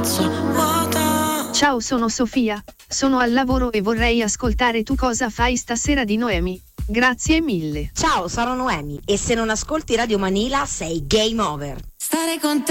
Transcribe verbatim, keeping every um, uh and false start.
Ciao, sono Sofia, sono al lavoro e vorrei ascoltare Tu cosa fai stasera di Noemi. Grazie mille. Ciao, sono Noemi e se non ascolti Radio Manila sei game over. Stare con te